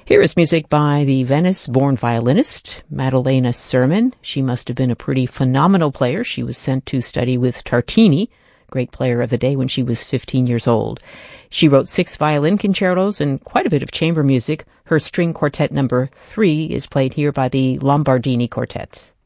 Here is music by the Venice-born violinist, Maddalena Sermon. She must have been a pretty phenomenal player. She was sent to study with Tartini, great player of the day, when she was 15 years old. She wrote 6 violin concertos and quite a bit of chamber music. Her string quartet number 3 is played here by the Lombardini Quartet.